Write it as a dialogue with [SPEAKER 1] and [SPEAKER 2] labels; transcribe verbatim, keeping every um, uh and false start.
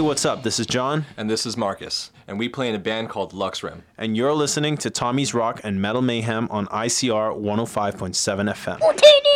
[SPEAKER 1] what's up? This is John.
[SPEAKER 2] And this is Marcus. And we play in a band called Luxrim.
[SPEAKER 1] And you're listening to Tommy's Rock and Metal Mayhem on I C R one oh five point seven F M.